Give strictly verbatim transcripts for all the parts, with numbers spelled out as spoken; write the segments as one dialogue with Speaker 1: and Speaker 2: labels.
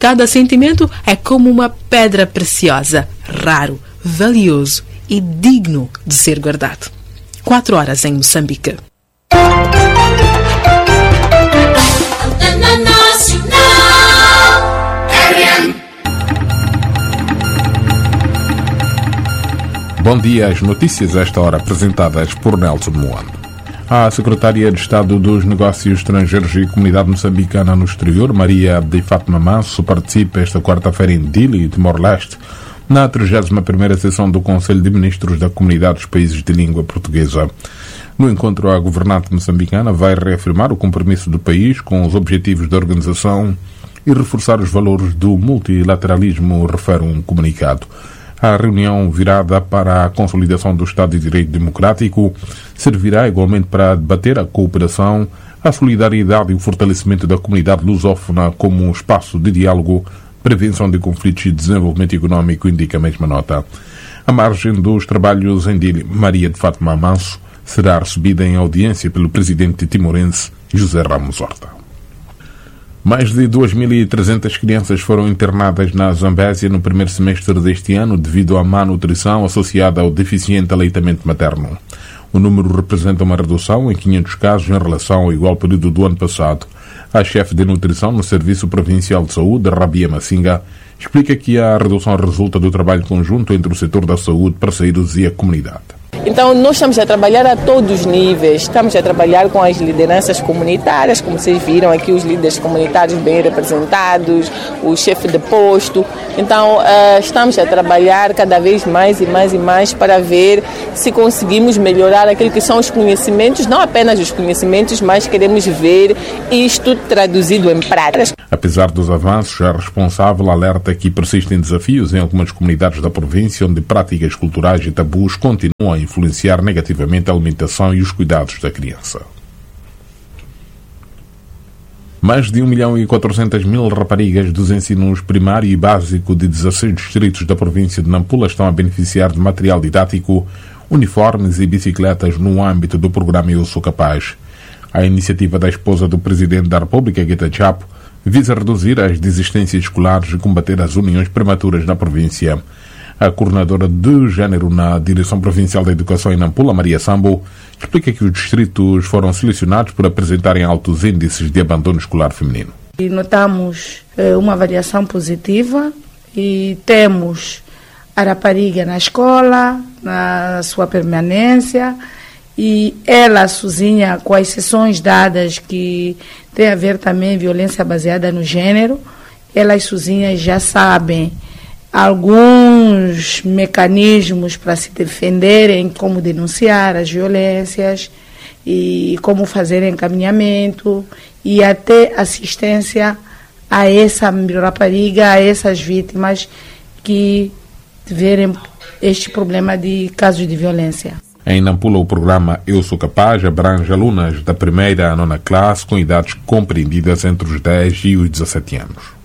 Speaker 1: Cada sentimento é como uma pedra preciosa, raro, valioso e digno de ser guardado. Quatro horas em Moçambique.
Speaker 2: Bom dia, as notícias a esta hora apresentadas por Nelson Moano. A Secretária de Estado dos Negócios Estrangeiros e Comunidade Moçambicana no Exterior, Maria de Fátima Manso, participa esta quarta-feira em Dili, Timor-Leste, na trigésima primeira sessão do Conselho de Ministros da Comunidade dos Países de Língua Portuguesa. No encontro, a governante moçambicana vai reafirmar o compromisso do país com os objetivos da organização e reforçar os valores do multilateralismo, refere um comunicado. A reunião virada para a consolidação do Estado de Direito Democrático servirá igualmente para debater a cooperação, a solidariedade e o fortalecimento da comunidade lusófona como um espaço de diálogo, prevenção de conflitos e desenvolvimento económico, indica a mesma nota. A margem dos trabalhos em Dili, Maria de Fátima Manso será recebida em audiência pelo presidente timorense José Ramos Horta. Mais de duas mil e trezentas crianças foram internadas na Zambésia no primeiro semestre deste ano devido à má nutrição associada ao deficiente aleitamento materno. O número representa uma redução em quinhentos casos em relação ao igual período do ano passado. A chefe de nutrição no Serviço Provincial de Saúde, Rabia Massinga, explica que a redução resulta do trabalho conjunto entre o setor da saúde, parceiros e a comunidade.
Speaker 3: Então, nós estamos a trabalhar a todos os níveis, estamos a trabalhar com as lideranças comunitárias, como vocês viram aqui, os líderes comunitários bem representados, o chefe de posto. Então, uh, estamos a trabalhar cada vez mais e mais e mais para ver se conseguimos melhorar aquilo que são os conhecimentos, não apenas os conhecimentos, mas queremos ver isto traduzido em prática.
Speaker 2: Apesar dos avanços, a responsável alerta que persistem desafios em algumas comunidades da província onde práticas culturais e tabus continuam a influenciar negativamente a alimentação e os cuidados da criança. Mais de um milhão e quatrocentas mil raparigas dos ensinos primário e básico de dezasseis distritos da província de Nampula estão a beneficiar de material didático, uniformes e bicicletas no âmbito do programa Eu Sou Capaz. A iniciativa da esposa do Presidente da República, Guita Chapo, visa reduzir as desistências escolares e combater as uniões prematuras na província. A coordenadora de género na Direção Provincial da Educação em Nampula, Maria Sambo, explica que os distritos foram selecionados por apresentarem altos índices de abandono escolar feminino.
Speaker 4: E notamos eh, uma variação positiva e temos a rapariga na escola, na sua permanência, e ela sozinha, com as sessões dadas que tem a ver também violência baseada no gênero, elas sozinhas já sabem alguns mecanismos para se defenderem, como denunciar as violências e como fazer encaminhamento e até assistência a essa rapariga, a essas vítimas que tiverem este problema de casos de violência.
Speaker 2: Em Nampula, o programa Eu Sou Capaz abrange alunas da primeira à nona classe com idades compreendidas entre os dez e os dezassete anos.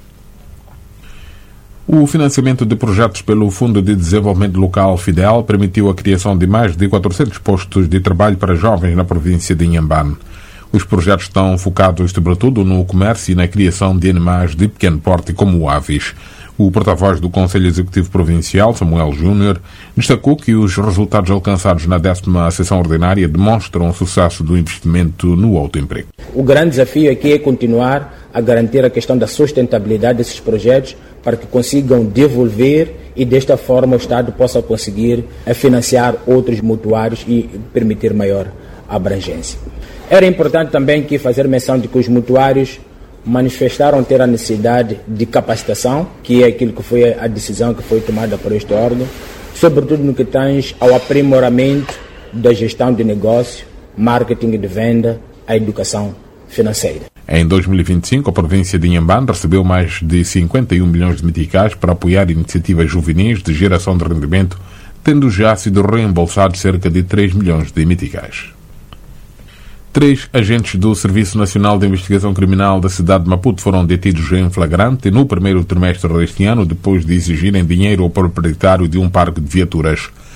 Speaker 2: O financiamento de projetos pelo Fundo de Desenvolvimento Local Fidel permitiu a criação de mais de quatrocentos postos de trabalho para jovens na província de Inhambane. Os projetos estão focados sobretudo no comércio e na criação de animais de pequeno porte como aves. O porta-voz do Conselho Executivo Provincial, Samuel Júnior, destacou que os resultados alcançados na décima sessão ordinária demonstram o sucesso do investimento no autoemprego.
Speaker 5: O grande desafio aqui é continuar a garantir a questão da sustentabilidade desses projetos para que consigam devolver e desta forma o Estado possa conseguir financiar outros mutuários e permitir maior abrangência. Era importante também que fazer menção de que os mutuários manifestaram ter a necessidade de capacitação, que é aquilo que foi a decisão que foi tomada por este órgão, sobretudo no que tange ao aprimoramento da gestão de negócio, marketing de venda, a educação financeira.
Speaker 2: Em dois mil e vinte e cinco, a província de Inhambane recebeu mais de cinquenta e um milhões de meticais para apoiar iniciativas juvenis de geração de rendimento, tendo já sido reembolsados cerca de três milhões de meticais. Três agentes do Serviço Nacional de Investigação Criminal da cidade de Maputo foram detidos em flagrante no primeiro trimestre deste ano, depois de exigirem dinheiro ao proprietário de um parque de viaturas.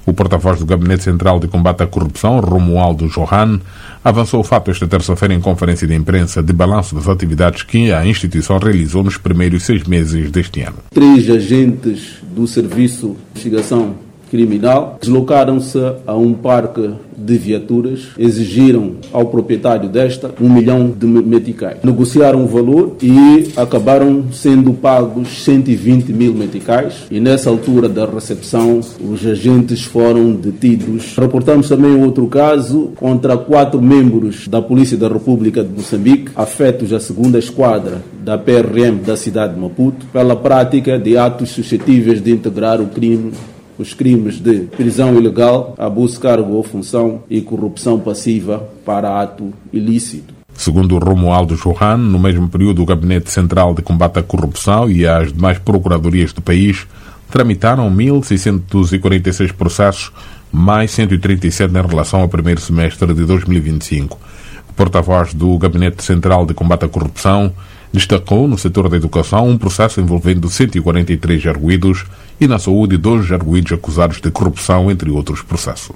Speaker 2: O porta-voz do Gabinete Central de Combate à Corrupção, Romualdo Johan, avançou o fato esta terça-feira em conferência de imprensa de balanço das atividades que a instituição realizou nos primeiros seis meses deste ano.
Speaker 6: Três agentes do Serviço de Investigação Criminal deslocaram-se a um parque de viaturas, exigiram ao proprietário desta um milhão de meticais. Negociaram o valor e acabaram sendo pagos cento e vinte mil meticais, e nessa altura da recepção os agentes foram detidos. Reportamos também outro caso contra quatro membros da Polícia da República de Moçambique, afetos à segunda esquadra da P R M da cidade de Maputo, pela prática de atos suscetíveis de integrar o crime os crimes de prisão ilegal, abuso de cargo ou função e corrupção passiva para ato ilícito.
Speaker 2: Segundo Romualdo Johan, no mesmo período o Gabinete Central de Combate à Corrupção e as demais procuradorias do país tramitaram mil seiscentos e quarenta e seis processos, mais cento e trinta e sete em relação ao primeiro semestre de dois mil e vinte e cinco. O porta-voz do Gabinete Central de Combate à Corrupção destacou no setor da educação um processo envolvendo cento e quarenta e três arguidos e na saúde dois arguidos acusados de corrupção, entre outros processos.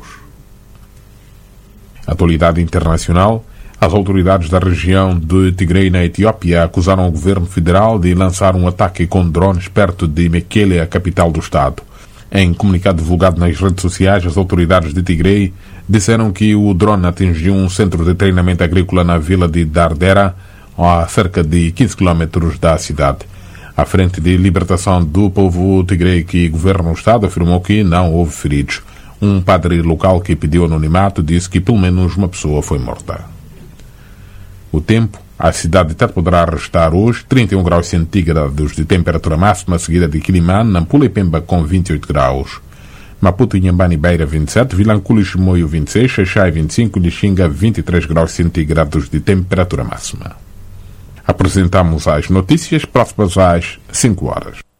Speaker 2: Atualidade internacional. As autoridades da região de Tigray, na Etiópia, acusaram o governo federal de lançar um ataque com drones perto de Mekele, a capital do estado. Em comunicado divulgado nas redes sociais, as autoridades de Tigray disseram que o drone atingiu um centro de treinamento agrícola na vila de Dardera, a cerca de quinze quilómetros da cidade. A Frente de Libertação do Povo Tigray, que governa o estado, afirmou que não houve feridos. Um padre local que pediu anonimato disse que pelo menos uma pessoa foi morta. O tempo. A cidade de Tete poderá registrar hoje trinta e um graus centígrados de temperatura máxima, seguida de Quilimane, Nampula e Pemba com vinte e oito graus. Maputo, Inhambane e Beira vinte e sete, Vilanculo e Chimoio vinte e seis, Xaixai vinte e cinco, Lixinga vinte e três graus centígrados de temperatura máxima. Apresentamos as notícias próximas às cinco horas.